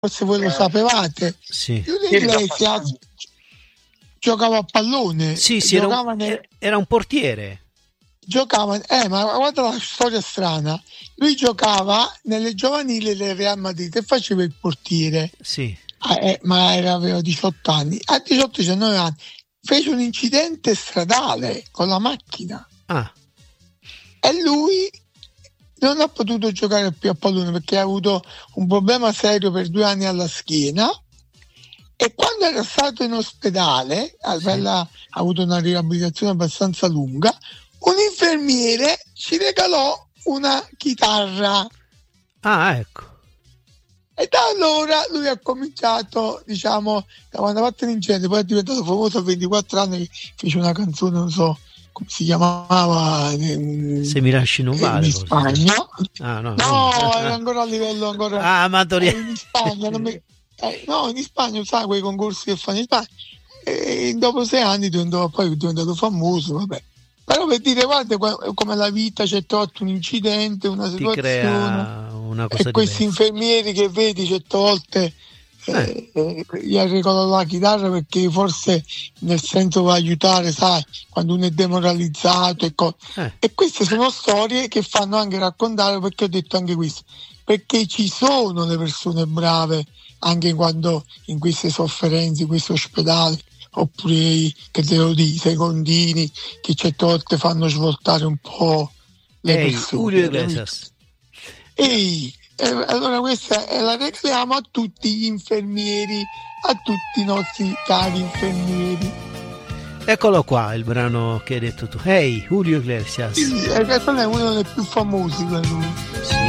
forse voi lo sapevate. Sì. Julio Iglesias giocava a pallone. Sì, era un portiere. Giocava, ma guarda la storia strana. Lui giocava nelle giovanili del Real Madrid e faceva il portiere. Sì. Ma aveva 18 anni. A 18-19 anni fece un incidente stradale con la macchina. E lui non ha potuto giocare più a pallone perché ha avuto un problema serio per 2 anni alla schiena. E quando era stato in ospedale, ha avuto una riabilitazione abbastanza lunga, un infermiere ci regalò una chitarra. Ecco. E da allora lui ha cominciato, diciamo, da quando ha fatto l'incendio, poi è diventato famoso a 24 anni, fece una canzone, non so come si chiamava, Se mi lasci non vale, in Spagna. No, era ancora a livello ancora amatoriale. In Spagna, in Spagna, sai, quei concorsi che fanno in Spagna. E dopo 6 anni poi è diventato famoso, vabbè. Però per dire, guarda come la vita, c'è tolto un incidente, una situazione, ti crea una cosa e questi diversa. infermieri che vedi certe volte gli ha regalato la chitarra perché forse nel senso va a aiutare, sai, quando uno è demoralizzato e queste sono storie che fanno anche raccontare, perché ho detto anche questo, perché ci sono le persone brave anche quando in queste sofferenze, in questi ospedali, oppure che devo dire, i secondini che certe volte fanno svoltare un po' le persone. Julio Iglesias. Allora questa la regaliamo a tutti gli infermieri, a tutti i nostri cari infermieri. Eccolo qua il brano che hai detto tu. Julio Iglesias. Quello è uno dei più famosi per lui. Sì.